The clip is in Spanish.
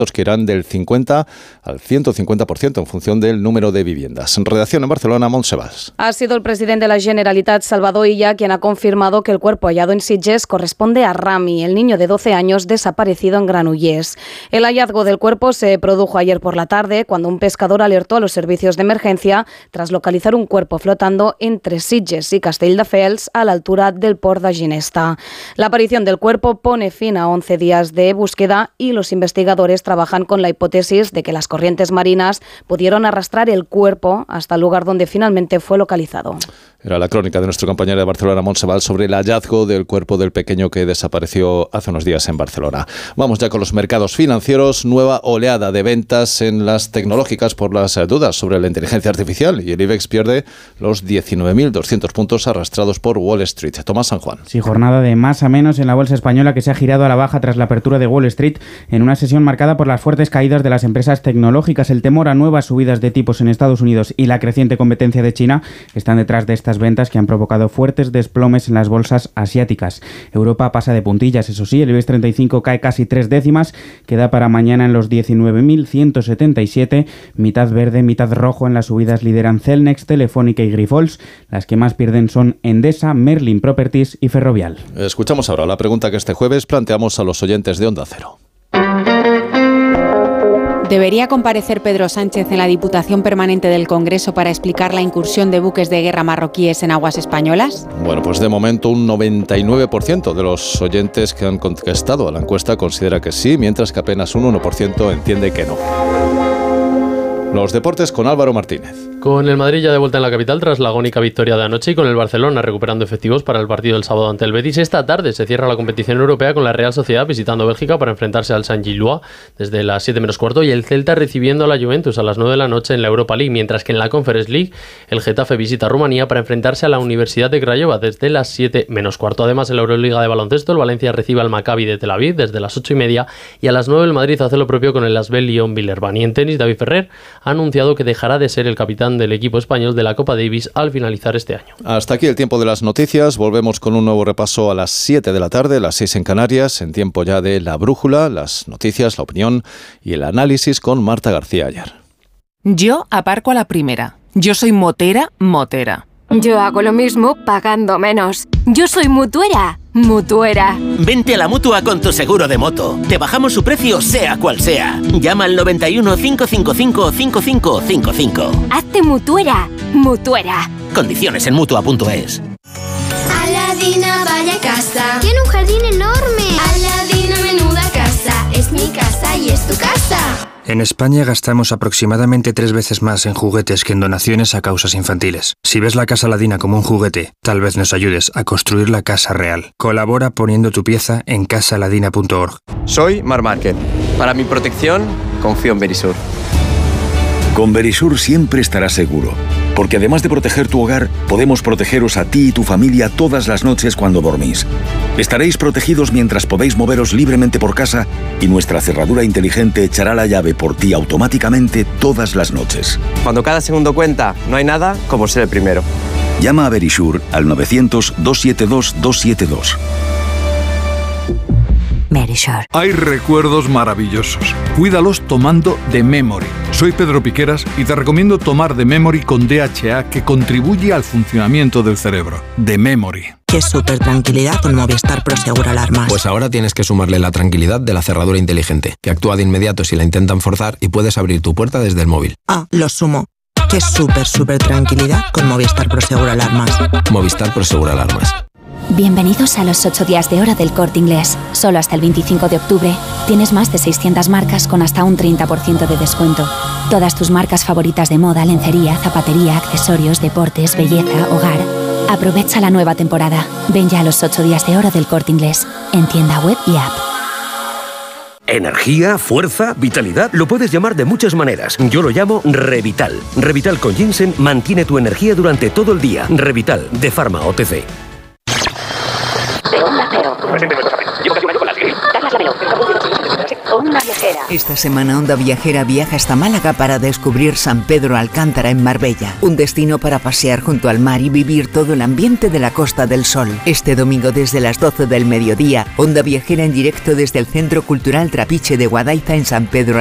que irán del 50 al 150% en función del número de viviendas. En redacción en Barcelona, Montse Valls. Ha sido el presidente de la Generalitat, Salvador Illa, quien ha confirmado que el cuerpo hallado en Sitges corresponde a Rami, el niño de 12 años desaparecido en Granollers. El hallazgo del cuerpo se produjo ayer por la tarde, cuando un pescador alertó a los servicios de emergencia tras localizar un cuerpo flotando entre Sitges y Castelldefels a la altura del Port de Ginesta. La aparición del cuerpo pone fin a 11 días de búsqueda y los investigadores trabajan con la hipótesis de que las corrientes marinas pudieron arrastrar el cuerpo hasta el lugar donde finalmente fue localizado. Era la crónica de nuestro compañero de Barcelona, Montse Valls, sobre el hallazgo del cuerpo del pequeño que desapareció hace unos días en Barcelona. Vamos ya con los mercados financieros. Nueva oleada de ventas en las tecnológicas por las dudas sobre la inteligencia artificial, y el IBEX pierde los 19.200 puntos arrastrados por Wall Street. Tomás San Juan. Sí, jornada de más a menos en la bolsa española, que se ha girado a la baja tras la apertura de Wall Street en una sesión marcada por las fuertes caídas de las empresas tecnológicas. El temor a nuevas subidas de tipos en Estados Unidos y la creciente competencia de China están detrás de estas ventas, que han provocado fuertes desplomes en las bolsas asiáticas. Europa pasa de puntillas, eso sí, el IBEX 35 cae casi 3 décimas, queda para mañana en los 19.177, mitad verde, mitad rojo. En las subidas lideran Cellnex, Telefónica y Grifols. Las que más pierden son Endesa, Merlin Properties y Ferrovial. Escuchamos ahora la pregunta que este jueves planteamos a los oyentes de Onda Cero. ¿Debería comparecer Pedro Sánchez en la Diputación Permanente del Congreso para explicar la incursión de buques de guerra marroquíes en aguas españolas? Bueno, pues de momento un 99% de los oyentes que han contestado a la encuesta considera que sí, mientras que apenas un 1% entiende que no. Los deportes con Álvaro Martínez. Con el Madrid ya de vuelta en la capital tras la agónica victoria de anoche y con el Barcelona recuperando efectivos para el partido del sábado ante el Betis, esta tarde se cierra la competición europea con la Real Sociedad visitando Bélgica para enfrentarse al Saint-Gilloise desde las 7 menos cuarto y el Celta recibiendo a la Juventus a las 9 de la noche en la Europa League, mientras que en la Conference League el Getafe visita Rumanía para enfrentarse a la Universidad de Craiova desde las 7 menos cuarto. Además, en la Euroliga de baloncesto el Valencia recibe al Maccabi de Tel Aviv desde las 8:30 y a las 9 el Madrid hace lo propio con el Asvel Lyon-Villeurbanne. Y en tenis, David Ferrer ha anunciado que dejará de ser el capitán del equipo español de la Copa Davis al finalizar este año. Hasta aquí el tiempo de las noticias. Volvemos con un nuevo repaso a las 7 de la tarde, las 6 en Canarias, en tiempo ya de La Brújula, las noticias, la opinión y el análisis con Marta García Ayer. Yo aparco a la primera. Yo soy motera. Yo hago lo mismo pagando menos. Yo soy mutuera. Vente a la Mutua con tu seguro de moto. Te bajamos su precio sea cual sea. Llama al 91 555 5555. Hazte mutuera. Condiciones en Mutua.es. Aladina, vaya casa. Tiene un jardín enorme. Aladina, menuda casa. Es mi casa y es tu casa. En España gastamos aproximadamente 3 veces más en juguetes que en donaciones a causas infantiles. Si ves la Casa Aladina como un juguete, tal vez nos ayudes a construir la casa real. Colabora poniendo tu pieza en casaaladina.org. Soy Marc Márquez. Para mi protección, confío en Verisur. Con Verisur siempre estarás seguro, porque además de proteger tu hogar, podemos protegeros a ti y tu familia todas las noches cuando dormís. Estaréis protegidos mientras podéis moveros libremente por casa y nuestra cerradura inteligente echará la llave por ti automáticamente todas las noches. Cuando cada segundo cuenta, no hay nada como ser el primero. Llama a Verisur al 900-272-272. Verisur. Hay recuerdos maravillosos. Cuídalos tomando The Memory. Soy Pedro Piqueras y te recomiendo tomar The Memory con DHA, que contribuye al funcionamiento del cerebro. The Memory. Qué súper tranquilidad con Movistar Prosegur Alarmas. Pues ahora tienes que sumarle la tranquilidad de la cerradura inteligente, que actúa de inmediato si la intentan forzar y puedes abrir tu puerta desde el móvil. Ah, lo sumo. Qué súper tranquilidad con Movistar Prosegur Alarmas. Movistar Prosegur Alarmas. Bienvenidos a los 8 días de oro del Corte Inglés. Solo hasta el 25 de octubre tienes más de 600 marcas con hasta un 30% de descuento. Todas tus marcas favoritas de moda, lencería, zapatería, accesorios, deportes, belleza, hogar. Aprovecha la nueva temporada. Ven ya a los 8 días de oro del Corte Inglés, en tienda web y app. Energía, fuerza, vitalidad, lo puedes llamar de muchas maneras. Yo lo llamo Revital. Revital con ginseng mantiene tu energía durante todo el día. Revital, de Pharma OTC. De Onda Cero. Llevo casi un año con la Douglas La Meló. Onda Viajera. Esta semana Onda Viajera viaja hasta Málaga para descubrir San Pedro Alcántara en Marbella, un destino para pasear junto al mar y vivir todo el ambiente de la Costa del Sol. Este domingo desde las 12 del mediodía, Onda Viajera en directo desde el Centro Cultural Trapiche de Guadaiza en San Pedro